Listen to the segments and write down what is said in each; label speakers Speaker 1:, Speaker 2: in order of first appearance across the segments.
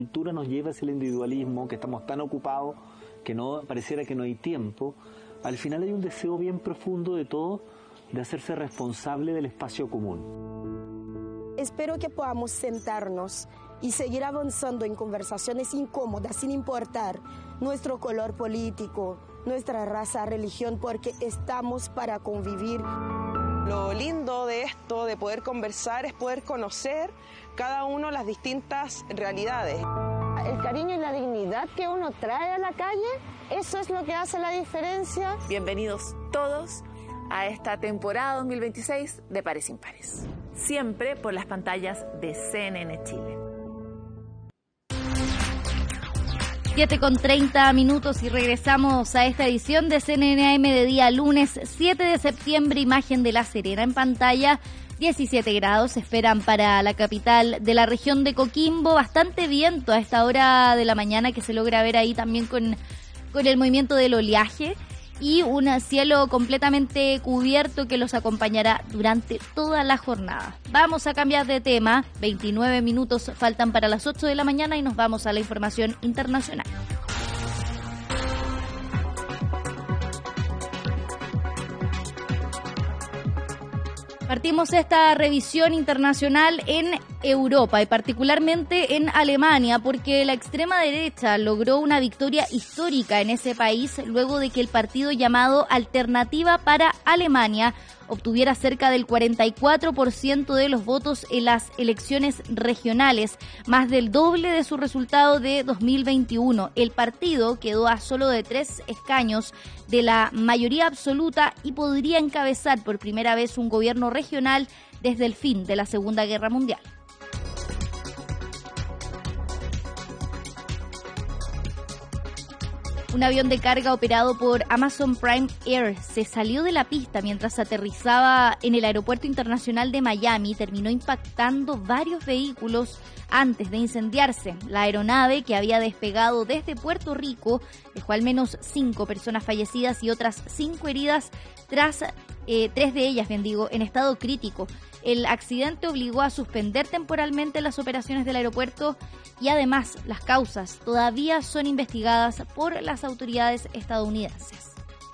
Speaker 1: La cultura nos lleva hacia el individualismo, que estamos tan ocupados que no pareciera que no hay tiempo. Al final hay un deseo bien profundo de todos de hacerse responsable del espacio común.
Speaker 2: Espero que podamos sentarnos y seguir avanzando en conversaciones incómodas sin importar nuestro color político, nuestra raza, religión, porque estamos para convivir.
Speaker 3: Lo lindo de esto, de poder conversar, es poder conocer cada uno las distintas realidades.
Speaker 4: El cariño y la dignidad que uno trae a la calle, eso es lo que hace la diferencia.
Speaker 5: Bienvenidos todos a esta temporada 2026 de Pares Impares, siempre por las pantallas de CNN Chile.
Speaker 6: 7:30 y regresamos a esta edición de CNN AM de día lunes 7 de septiembre, imagen de La Serena en pantalla. 17 grados se esperan para la capital de la región de Coquimbo, bastante viento a esta hora de la mañana que se logra ver ahí también con el movimiento del oleaje y un cielo completamente cubierto que los acompañará durante toda la jornada. Vamos a cambiar de tema, 29 minutos faltan para las 8 de la mañana y nos vamos a la información internacional. Partimos esta revisión internacional en Europa y particularmente en Alemania porque la extrema derecha logró una victoria histórica en ese país luego de que el partido llamado Alternativa para Alemania obtuviera cerca del 44% de los votos en las elecciones regionales, más del doble de su resultado de 2021. El partido quedó a solo de 3 escaños de la mayoría absoluta y podría encabezar por primera vez un gobierno regional desde el fin de la Segunda Guerra Mundial. Un avión de carga operado por Amazon Prime Air se salió de la pista mientras aterrizaba en el Aeropuerto Internacional de Miami y terminó impactando varios vehículos antes de incendiarse. La aeronave, que había despegado desde Puerto Rico, dejó al menos 5 personas fallecidas y otras 5 heridas, tras 3 de ellas, en estado crítico. El accidente obligó a suspender temporalmente las operaciones del aeropuerto y además las causas todavía son investigadas por las autoridades estadounidenses.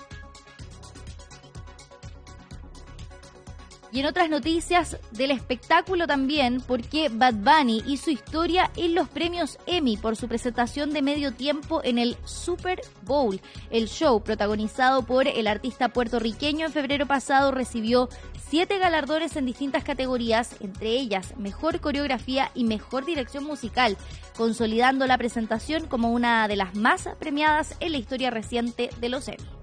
Speaker 6: Y en otras noticias del espectáculo también, porque Bad Bunny hizo historia en los premios Emmy por su presentación de medio tiempo en el Super Bowl. El show, protagonizado por el artista puertorriqueño, en febrero pasado recibió 7 galardones en distintas categorías, entre ellas Mejor Coreografía y Mejor Dirección Musical, consolidando la presentación como una de las más premiadas en la historia reciente de los Emmy.